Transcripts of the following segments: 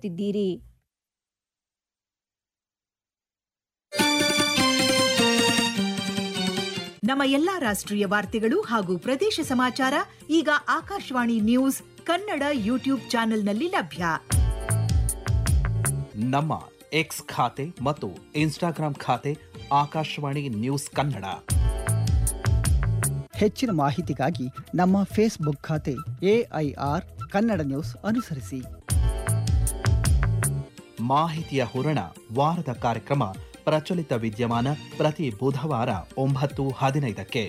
ಕೇಳುತ್ತಿದ್ದೀರಿ. ನಮ್ಮ ಎಲ್ಲಾ ರಾಷ್ಟ್ರೀಯ ವಾರ್ತೆಗಳು ಹಾಗೂ ಪ್ರದೇಶ ಸಮಾಚಾರ ಈಗ ಆಕಾಶವಾಣಿ ನ್ಯೂಸ್ ಕನ್ನಡ ಯೂಟ್ಯೂಬ್ ಚಾನೆಲ್ನಲ್ಲಿ ಲಭ್ಯ. ನಮ್ಮ ಎಕ್ಸ್ ಖಾತೆ ಮತ್ತು ಇನ್ಸ್ಟಾಗ್ರಾಂ ಖಾತೆ ಆಕಾಶವಾಣಿ ನ್ಯೂಸ್ ಕನ್ನಡ. ಹೆಚ್ಚಿನ ಮಾಹಿತಿಗಾಗಿ ನಮ್ಮ ಫೇಸ್ಬುಕ್ ಖಾತೆ AIR ಕನ್ನಡ ನ್ಯೂಸ್ ಅನುಸರಿಸಿ. ಮಾಹಿತಿಯ ಹೂರಣ ವಾರದ ಕಾರ್ಯಕ್ರಮ ಪ್ರಚಲಿತ ವಿದ್ಯಮಾನ ಪ್ರತಿ ಬುಧವಾರ 9:15ಕ್ಕೆ.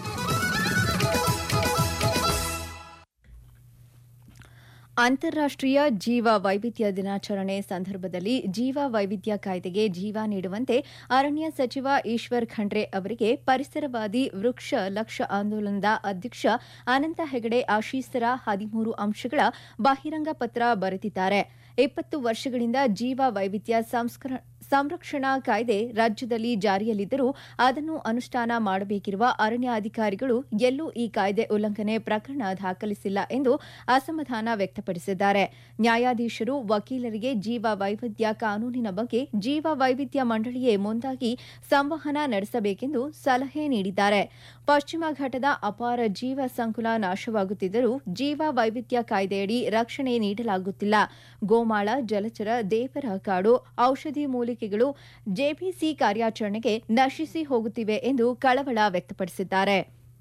ಅಂತಾರಾಷ್ಟ್ರೀಯ ಜೀವ ವೈವಿಧ್ಯ ದಿನಾಚರಣೆ ಸಂದರ್ಭದಲ್ಲಿ ಜೀವ ವೈವಿಧ್ಯ ಕಾಯ್ದೆಗೆ ಜೀವ ನೀಡುವಂತೆ ಅರಣ್ಯ ಸಚಿವ ಈಶ್ವರ್ ಖಂಡ್ರೆ ಅವರಿಗೆ ಪರಿಸರವಾದಿ ವೃಕ್ಷ ಲಕ್ಷ ಆಂದೋಲನದ ಅಧ್ಯಕ್ಷ ಅನಂತ ಹೆಗಡೆ ಆಶೀಸರ 13 ಅಂಶಗಳ ಬಹಿರಂಗ ಪತ್ರ ಬರೆದಿದ್ದಾರೆ. 20 ವರ್ಷಗಳಿಂದ ಜೀವ ವೈವಿಧ್ಯ ಸಂರಕ್ಷಣಾ ಕಾಯ್ದೆ ರಾಜ್ಯದಲ್ಲಿ ಜಾರಿಯಲ್ಲಿದ್ದರೂ ಅದನ್ನು ಅನುಷ್ಠಾನ ಮಾಡಬೇಕಿರುವ ಅರಣ್ಯ ಅಧಿಕಾರಿಗಳು ಎಲ್ಲೂ ಈ ಕಾಯ್ದೆ ಉಲ್ಲಂಘನೆ ಪ್ರಕರಣ ದಾಖಲಿಸಿಲ್ಲ ಎಂದು ಅಸಮಾಧಾನ ವ್ಯಕ್ತಪಡಿಸಿದ್ದಾರೆ. ನ್ಯಾಯಾಧೀಶರು ವಕೀಲರಿಗೆ ಜೀವ ವೈವಿಧ್ಯ ಕಾನೂನಿನ ಬಗ್ಗೆ ಜೀವ ವೈವಿಧ್ಯ ಮಂಡಳಿಯೇ ಮುಂದಾಗಿ ಸಂವಹನ ನಡೆಸಬೇಕೆಂದು ಸಲಹೆ ನೀಡಿದ್ದಾರೆ. ಪಶ್ಚಿಮ ಘಟ್ಟದ ಅಪಾರ ಜೀವ ಸಂಕುಲ ನಾಶವಾಗುತ್ತಿದ್ದರೂ ಜೀವ ವೈವಿಧ್ಯ ಕಾಯ್ದೆಯಡಿ ರಕ್ಷಣೆ ನೀಡಲಾಗುತ್ತಿಲ್ಲ. ಗೋಮಾಳ, ಜಲಚರ, ದೇವರ ಕಾಡು, ಔಷಧಿ ಮೂಲಿಕೆಗಳು ಜೆಪಿಸಿ ಕಾರ್ಯಾಚರಣೆಗೆ ನಶಿಸಿ ಹೋಗುತ್ತಿವೆ ಎಂದು ಕಳವಳ ವ್ಯಕ್ತಪಡಿಸಿದ್ದಾರೆ.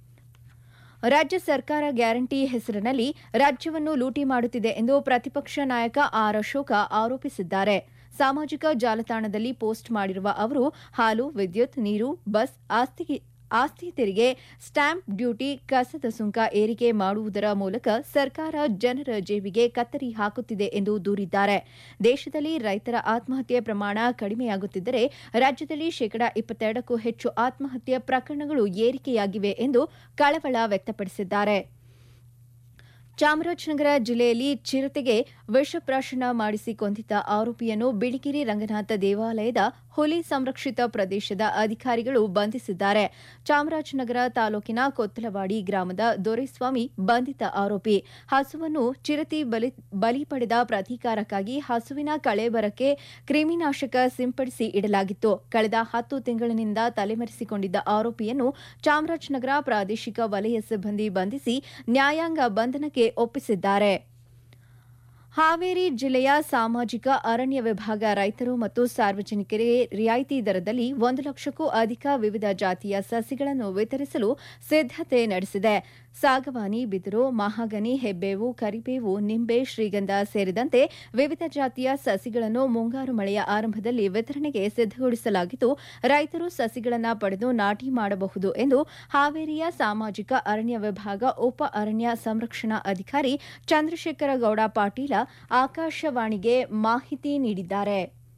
ರಾಜ್ಯ ಸರ್ಕಾರ ಗ್ಯಾರಂಟಿ ಹೆಸರಿನಲ್ಲಿ ರಾಜ್ಯವನ್ನು ಲೂಟಿ ಮಾಡುತ್ತಿದೆ ಎಂದು ಪ್ರತಿಪಕ್ಷ ನಾಯಕ ಆರ್ ಅಶೋಕ ಆರೋಪಿಸಿದ್ದಾರೆ. ಸಾಮಾಜಿಕ ಜಾಲತಾಣದಲ್ಲಿ ಪೋಸ್ಟ್ ಮಾಡಿರುವ ಅವರು ಹಾಲು, ವಿದ್ಯುತ್, ನೀರು, ಬಸ್, ಆಸ್ತಿ ತೆರಿಗೆ, ಸ್ಟಾಂಪ್ ಡ್ಯೂಟಿ, ಕಸದ ಸುಂಕ ಏರಿಕೆ ಮಾಡುವುದರ ಮೂಲಕ ಸರ್ಕಾರ ಜನರ ಜೇಬಿಗೆ ಕತ್ತರಿ ಹಾಕುತ್ತಿದೆ ಎಂದು ದೂರಿದ್ದಾರೆ. ದೇಶದಲ್ಲಿ ರೈತರ ಆತ್ಮಹತ್ಯೆ ಪ್ರಮಾಣ ಕಡಿಮೆಯಾಗುತ್ತಿದ್ದರೆ ರಾಜ್ಯದಲ್ಲಿ 22% ಹೆಚ್ಚು ಆತ್ಮಹತ್ಯೆ ಪ್ರಕರಣಗಳು ಏರಿಕೆಯಾಗಿವೆ ಎಂದು ಕಳವಳ ವ್ಯಕ್ತಪಡಿಸಿದ್ದಾರೆ. ಚಾಮರಾಜನಗರ ಜಿಲ್ಲೆಯಲ್ಲಿ ಚಿರತೆಗೆ ವಿಷಪ್ರಾಶನ ಮಾಡಿಸಿ ಕೊಂದಿದ್ದ ಆರೋಪಿಯನ್ನು ಬಿಳಿಗಿರಿ ರಂಗನಾಥ ದೇವಾಲಯದ ಹುಲಿ ಸಂರಕ್ಷಿತ ಪ್ರದೇಶದ ಅಧಿಕಾರಿಗಳು ಬಂಧಿಸಿದ್ದಾರೆ. ಚಾಮರಾಜನಗರ ತಾಲೂಕಿನ ಕೊತ್ತಲವಾಡಿ ಗ್ರಾಮದ ದೊರೆಸ್ವಾಮಿ ಬಂಧಿತ ಆರೋಪಿ. ಹಸುವನ್ನು ಚಿರತೆ ಬಲಿ ಪಡೆದ ಪ್ರತೀಕಾರಕ್ಕಾಗಿ ಹಸುವಿನ ಕಳೇಬರಕ್ಕೆ ಕ್ರಿಮಿನಾಶಕ ಸಿಂಪಡಿಸಿ ಇಡಲಾಗಿತ್ತು. ಕಳೆದ 10 ತಿಂಗಳಿನಿಂದ ತಲೆಮರೆಸಿಕೊಂಡಿದ್ದ ಆರೋಪಿಯನ್ನು ಚಾಮರಾಜನಗರ ಪ್ರಾದೇಶಿಕ ವಲಯ ಸಿಬ್ಬಂದಿ ಬಂಧಿಸಿ ನ್ಯಾಯಾಂಗ ಬಂಧನಕ್ಕೆ ಒಪ್ಪಿಸಿದ್ದಾರೆ. ಹಾವೇರಿ ಜಿಲ್ಲೆಯ ಸಾಮಾಜಿಕ ಅರಣ್ಯ ವಿಭಾಗ ರೈತರು ಮತ್ತು ಸಾರ್ವಜನಿಕರಿಗೆ ರಿಯಾಯಿತಿ ದರದಲ್ಲಿ 1 ಲಕ್ಷಕ್ಕೂ ಅಧಿಕ ವಿವಿಧ ಜಾತಿಯ ಸಸಿಗಳನ್ನು ವಿತರಿಸಲು ಸಿದ್ದತೆ ನಡೆಸಿದೆ. ಸಾಗವಾನಿ, ಬಿದಿರು, ಮಹಾಗನಿ, ಹೆಬ್ಬೇವು, ಕರಿಬೇವು, ನಿಂಬೆ, ಶ್ರೀಗಂಧ ಸೇರಿದಂತೆ ವಿವಿಧ ಜಾತಿಯ ಸಸಿಗಳನ್ನು ಮುಂಗಾರು ಮಳೆಯ ಆರಂಭದಲ್ಲಿ ವಿತರಣೆಗೆ ಸಿದ್ದಗೊಳಿಸಲಾಗಿದ್ದು, ರೈತರು ಸಸಿಗಳನ್ನು ಪಡೆದು ನಾಟಿ ಮಾಡಬಹುದು ಎಂದು ಹಾವೇರಿಯ ಸಾಮಾಜಿಕ ಅರಣ್ಯ ವಿಭಾಗ ಉಪ ಅರಣ್ಯ ಸಂರಕ್ಷಣಾ ಅಧಿಕಾರಿ ಚಂದ್ರಶೇಖರ ಗೌಡ ಪಾಟೀಲ ಆಕಾಶವಾಣಿಗೆ ಮಾಹಿತಿ ನೀಡಿದ್ದಾರೆ.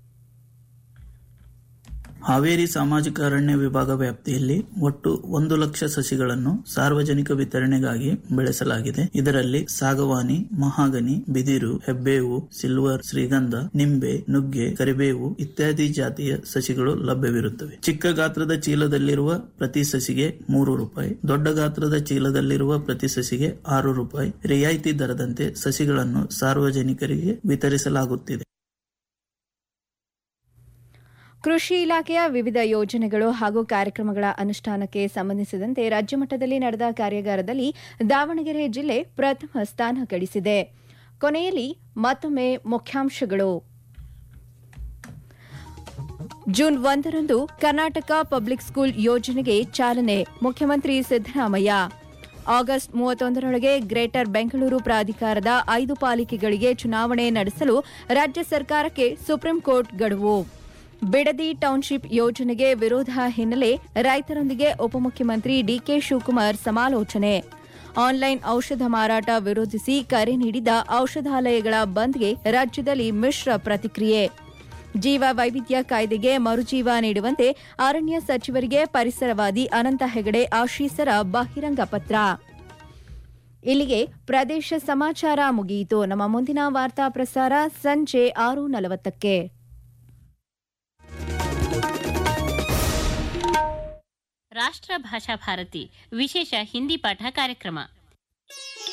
ಹಾವೇರಿ ಸಾಮಾಜಿಕ ಅರಣ್ಯ ವಿಭಾಗ ವ್ಯಾಪ್ತಿಯಲ್ಲಿ ಒಟ್ಟು 1 ಲಕ್ಷ ಸಸಿಗಳನ್ನು ಸಾರ್ವಜನಿಕ ವಿತರಣೆಗಾಗಿ ಬೆಳೆಸಲಾಗಿದೆ. ಇದರಲ್ಲಿ ಸಾಗವಾನಿ, ಮಹಾಗನಿ, ಬಿದಿರು, ಹೆಬ್ಬೇವು, ಸಿಲ್ವರ್, ಶ್ರೀಗಂಧ, ನಿಂಬೆ, ನುಗ್ಗೆ, ಕರಿಬೇವು ಇತ್ಯಾದಿ ಜಾತಿಯ ಸಸಿಗಳು ಲಭ್ಯವಿರುತ್ತವೆ. ಚಿಕ್ಕ ಗಾತ್ರದ ಚೀಲದಲ್ಲಿರುವ ಪ್ರತಿ ಸಸಿಗೆ ₹3, ದೊಡ್ಡ ಗಾತ್ರದ ಚೀಲದಲ್ಲಿರುವ ಪ್ರತಿ ಸಸಿಗೆ ₹6 ರಿಯಾಯಿತಿ ದರದಂತೆ ಸಸಿಗಳನ್ನು ಸಾರ್ವಜನಿಕರಿಗೆ ವಿತರಿಸಲಾಗುತ್ತಿದೆ. ಕೃಷಿ ಇಲಾಖೆಯ ವಿವಿಧ ಯೋಜನೆಗಳು ಹಾಗೂ ಕಾರ್ಯಕ್ರಮಗಳ ಅನುಷ್ಠಾನಕ್ಕೆ ಸಂಬಂಧಿಸಿದಂತೆ ರಾಜ್ಯ ಮಟ್ಟದಲ್ಲಿ ನಡೆದ ಕಾರ್ಯಾಗಾರದಲ್ಲಿ ದಾವಣಗೆರೆ ಜಿಲ್ಲೆ ಪ್ರಥಮ ಸ್ಥಾನ ಗಳಿಸಿದೆ. ಕೊನೆಯಲ್ಲಿ ಮತ್ತೊಮ್ಮೆ ಮುಖ್ಯಾಂಶಗಳು. ಜೂನ್ 1ರಂದು ಕರ್ನಾಟಕ ಪಬ್ಲಿಕ್ ಸ್ಕೂಲ್ ಯೋಜನೆಗೆ ಚಾಲನೆ, ಮುಖ್ಯಮಂತ್ರಿ ಸಿದ್ದರಾಮಯ್ಯ. ಆಗಸ್ಟ್ 31ರೊಳಗೆ ಗ್ರೇಟರ್ ಬೆಂಗಳೂರು ಪ್ರಾಧಿಕಾರದ 5 ಪಾಲಿಕೆಗಳಿಗೆ ಚುನಾವಣೆ ನಡೆಸಲು ರಾಜ್ಯ ಸರ್ಕಾರಕ್ಕೆ ಸುಪ್ರೀಂ ಕೋರ್ಟ್ ಗಡುವು. ಬಿಡದಿ ಟೌನ್ಶಿಪ್ ಯೋಜನೆಗೆ ವಿರೋಧ ಹಿನ್ನೆಲೆ ರೈತರೊಂದಿಗೆ ಉಪಮುಖ್ಯಮಂತ್ರಿ ಡಿಕೆ ಶಿವಕುಮಾರ್ ಸಮಾಲೋಚನೆ. ಆನ್ಲೈನ್ ಔಷಧ ಮಾರಾಟ ವಿರೋಧಿಸಿ ಕರೆ ನೀಡಿದ ಔಷಧಾಲಯಗಳ ಬಂದ್ಗೆ ರಾಜ್ಯದಲ್ಲಿ ಮಿಶ್ರ ಪ್ರತಿಕ್ರಿಯೆ. ಜೀವ ವೈವಿಧ್ಯ ಕಾಯ್ದೆಗೆ ಮರುಜೀವ ನೀಡುವಂತೆ ಅರಣ್ಯ ಸಚಿವರಿಗೆ ಪರಿಸರವಾದಿ ಅನಂತ ಹೆಗಡೆ ಆಶೀಸರ ಬಹಿರಂಗ ಪತ್ರ. ಇಲ್ಲಿಗೆ ಪ್ರದೇಶ ಸಮಾಚಾರ ಮುಗಿಯಿತು. ನಮ್ಮ ಮುಂದಿನ ವಾರ್ತಾ ಪ್ರಸಾರ ಸಂಜೆ 6:40ಕ್ಕೆ. ರಾಷ್ಟ್ರ ಭಾಷಾ ಭಾರತಿ ವಿಶೇಷ ಹಿಂದಿ ಪಾಠ ಕಾರ್ಯಕ್ರಮ.